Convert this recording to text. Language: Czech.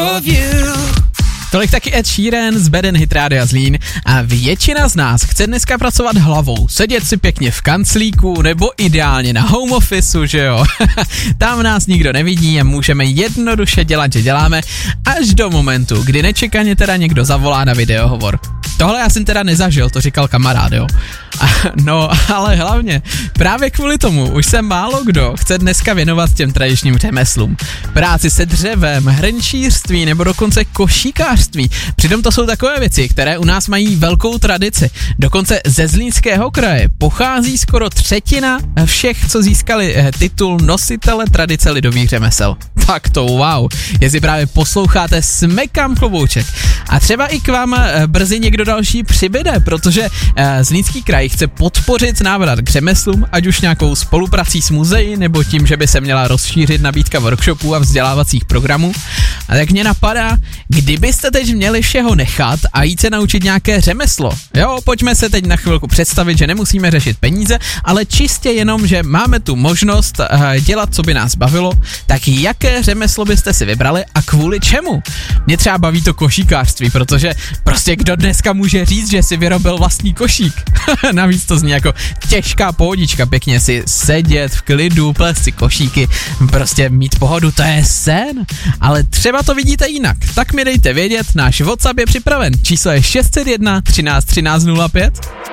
Tolik taky Ed Sheeran z Bad & Hit Rádia Zlín a většina z nás chce dneska pracovat hlavou, sedět si pěkně v kanclíku nebo ideálně na home officeu, že jo? Tam nás nikdo nevidí a můžeme jednoduše dělat, že děláme, až do momentu, kdy nečekaně teda někdo zavolá na videohovor. Tohle já jsem teda nezažil, to říkal kamarád, jo. No, ale hlavně, právě kvůli tomu už se málo kdo chce dneska věnovat těm tradičním řemeslům. Práci se dřevem, hrnčířství nebo dokonce košíkářství. Přitom to jsou takové věci, které u nás mají velkou tradici. Dokonce ze Zlínského kraje pochází skoro třetina všech, co získali titul nositele tradice lidových řemesel. Tak to wow, jestli právě posloucháte, smekám klobouček. A třeba i k vám brzy někdo další přibyde, protože Zlínský kraj chce podpořit návrat k řemeslům, ať už nějakou spoluprací s muzeí, nebo tím, že by se měla rozšířit nabídka workshopů a vzdělávacích programů. A tak mě napadá, kdybyste teď měli všeho nechat a jít se naučit nějaké řemeslo. Jo, pojďme se teď na chvilku představit, že nemusíme řešit peníze, ale čistě jenom, že máme tu možnost dělat, co by nás bavilo, tak jaké řemeslo byste si vybrali a kvůli čemu? Mě třeba baví to košíkářství, protože prostě kdo dneska může říct, že si vyrobil vlastní košík. Navíc to zní jako těžká pohodička, pěkně si sedět v klidu, plést si košíky, prostě mít pohodu, to je sen. Ale třeba to vidíte jinak, tak mi dejte vědět, náš WhatsApp je připraven, číslo je 601 13 13 05.